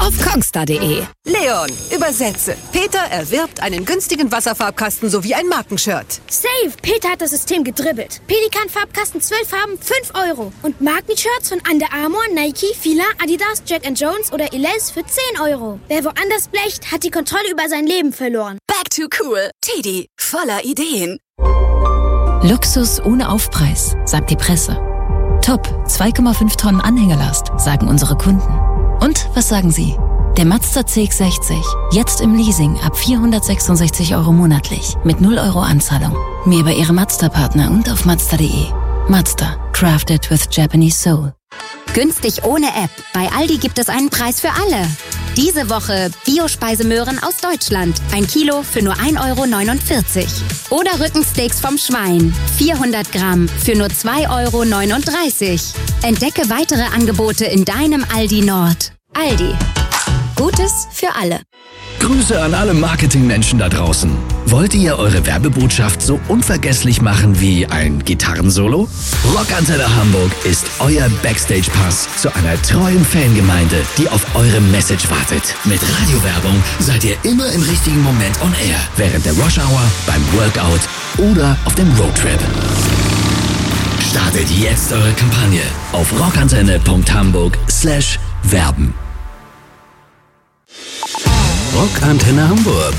auf kongstar.de. Leon, übersetze. Peter erwirbt einen günstigen Wasserfarbkasten sowie ein Markenshirt. Save! Peter hat das System gedribbelt. Pelikan-Farbkasten 12 Farben, 5 €. Und Markenshirts von Under Armour, Nike, Fila, Adidas, Jack & Jones oder Elize für 10 €. Wer woanders blecht, hat die Kontrolle über sein Leben verloren. Back to cool. Teddy, voller Ideen. Luxus ohne Aufpreis, sagt die Presse. Top, 2,5 Tonnen Anhängerlast, sagen unsere Kunden. Und was sagen Sie? Der Mazda CX-60, jetzt im Leasing ab 466 € monatlich, mit 0 € Anzahlung. Mehr bei Ihrem Mazda-Partner und auf Mazda.de. Mazda, crafted with Japanese soul. Günstig ohne App. Bei Aldi gibt es einen Preis für alle. Diese Woche Bio-Speisemöhren aus Deutschland. 1 Kilo für nur 1,49 €. Oder Rückensteaks vom Schwein. 400 Gramm für nur 2,39 €. Entdecke weitere Angebote in deinem Aldi Nord. Aldi. Gutes für alle. Grüße an alle Marketingmenschen da draußen. Wollt ihr eure Werbebotschaft so unvergesslich machen wie ein Gitarrensolo? Rockantenne Hamburg ist euer Backstage-Pass zu einer treuen Fangemeinde, die auf eure Message wartet. Mit Radiowerbung seid ihr immer im richtigen Moment on air. Während der Rush-Hour, beim Workout oder auf dem Roadtrip. Startet jetzt eure Kampagne auf rockantenne.hamburg/werben. Rockantenne Hamburg.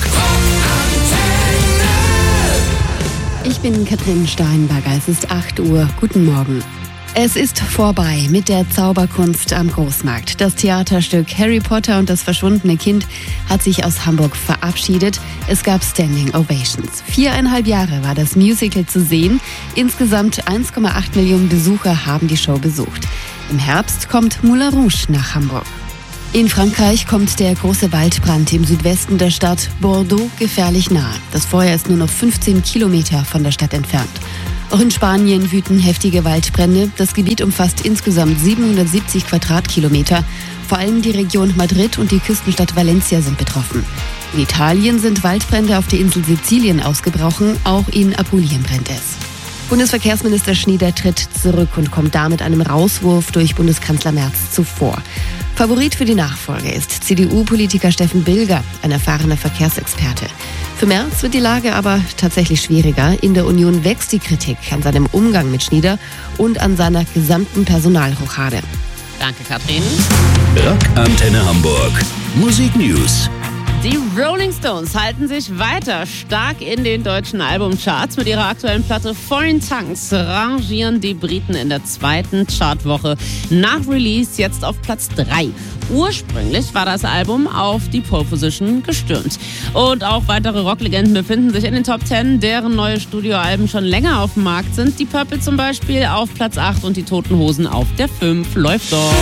Ich bin Katrin Steinberger, es ist 8 Uhr. Guten Morgen. Es ist vorbei mit der Zauberkunst am Großmarkt. Das Theaterstück Harry Potter und das verschwundene Kind hat sich aus Hamburg verabschiedet. Es gab Standing Ovations. 4,5 Jahre war das Musical zu sehen. Insgesamt 1,8 Millionen Besucher haben die Show besucht. Im Herbst kommt Moulin Rouge nach Hamburg. In Frankreich kommt der große Waldbrand im Südwesten der Stadt Bordeaux gefährlich nahe. Das Feuer ist nur noch 15 Kilometer von der Stadt entfernt. Auch in Spanien wüten heftige Waldbrände. Das Gebiet umfasst insgesamt 770 Quadratkilometer. Vor allem die Region Madrid und die Küstenstadt Valencia sind betroffen. In Italien sind Waldbrände auf der Insel Sizilien ausgebrochen. Auch in Apulien brennt es. Bundesverkehrsminister Schnieder tritt zurück und kommt damit einem Rauswurf durch Bundeskanzler Merz zuvor. Favorit für die Nachfolge ist CDU-Politiker Steffen Bilger, ein erfahrener Verkehrsexperte. Für Merz wird die Lage aber tatsächlich schwieriger. In der Union wächst die Kritik an seinem Umgang mit Schnieder und an seiner gesamten Personalrochade. Danke, Katrin. Rockantenne Hamburg. Musik News. Die Rolling Stones halten sich weiter stark in den deutschen Albumcharts. Mit ihrer aktuellen Platte Foreign Tongues rangieren die Briten in der 2. Chartwoche nach Release jetzt auf Platz 3. Ursprünglich war das Album auf die Pole Position gestürmt. Und auch weitere Rocklegenden befinden sich in den Top 10, deren neue Studioalben schon länger auf dem Markt sind. Die Purple zum Beispiel auf Platz 8 und die Toten Hosen auf der 5. Läuft doch.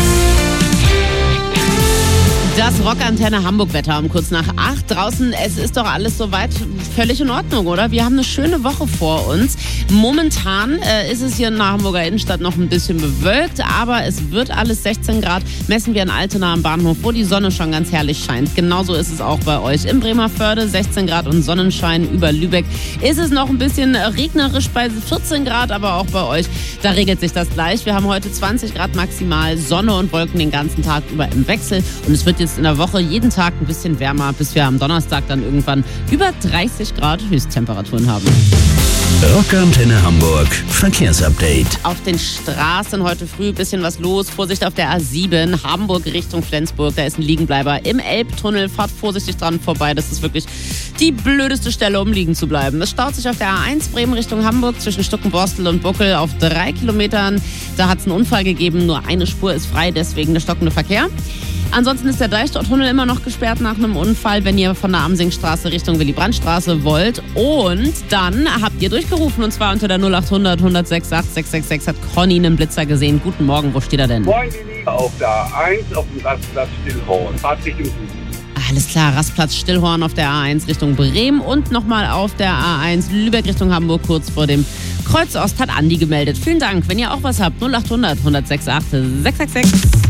Das Rockantenne Hamburg-Wetter um kurz nach 8 draußen. Es ist doch alles soweit völlig in Ordnung, oder? Wir haben eine schöne Woche vor uns. Momentan ist es hier in der Hamburger Innenstadt noch ein bisschen bewölkt, aber es wird alles 16 Grad. Messen wir in Altena am Bahnhof, wo die Sonne schon ganz herrlich scheint. Genauso ist es auch bei euch. In Bremervörde 16 Grad und Sonnenschein. Über Lübeck ist es noch ein bisschen regnerisch bei 14 Grad, aber auch bei euch, da regelt sich das gleich. Wir haben heute 20 Grad maximal, Sonne und Wolken den ganzen Tag über im Wechsel. Und es wird jetzt in der Woche jeden Tag ein bisschen wärmer, bis wir am Donnerstag dann irgendwann über 30 Grad Höchsttemperaturen haben. Rockantenne Hamburg. Verkehrsupdate. Auf den Straßen heute früh ein bisschen was los. Vorsicht auf der A7, Hamburg Richtung Flensburg. Da ist ein Liegenbleiber im Elbtunnel. Fahrt vorsichtig dran vorbei. Das ist wirklich die blödeste Stelle, um liegen zu bleiben. Es staut sich auf der A1 Bremen Richtung Hamburg zwischen Stuckenborstel und Buckel auf 3 Kilometern. Da hat es einen Unfall gegeben. Nur eine Spur ist frei, deswegen der stockende Verkehr. Ansonsten ist der Deichtortunnel immer noch gesperrt nach einem Unfall, wenn ihr von der Amsingstraße Richtung Willy-Brandt-Straße wollt. Und dann habt ihr durchgerufen, und zwar unter der 0800 106 8666 hat Conny einen Blitzer gesehen. Guten Morgen, wo steht er denn? Moin, auf der A1 auf dem Rastplatz Stillhorn. Fahrt Richtung Süden. Alles klar, Rastplatz Stillhorn auf der A1 Richtung Bremen und nochmal auf der A1 Lübeck Richtung Hamburg kurz vor dem Kreuz Ost hat Andi gemeldet. Vielen Dank, wenn ihr auch was habt, 0800 106 8666.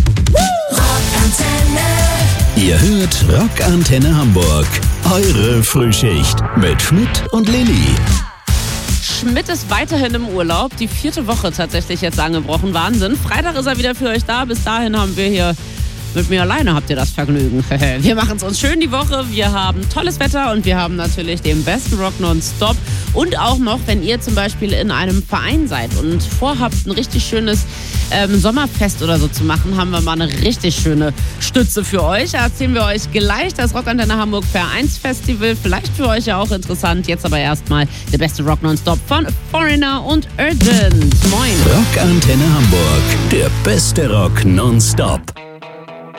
Ihr hört Rockantenne Hamburg. Eure Frühschicht mit Schmidt und Lilly. Schmidt ist weiterhin im Urlaub. Die 4. Woche tatsächlich jetzt angebrochen. Wahnsinn. Freitag ist er wieder für euch da. Bis dahin haben wir hier Mit mir alleine habt ihr das Vergnügen. Wir machen es uns schön die Woche. Wir haben tolles Wetter und wir haben natürlich den besten Rock nonstop. Und auch noch, wenn ihr zum Beispiel in einem Verein seid und vorhabt, ein richtig schönes Sommerfest oder so zu machen, haben wir mal eine richtig schöne Stütze für euch. Da erzählen wir euch gleich das Rockantenne Hamburg Vereinsfestival. Vielleicht für euch ja auch interessant. Jetzt aber erstmal der beste Rock nonstop von Foreigner und Urgent. Moin. Rockantenne Hamburg, der beste Rock nonstop.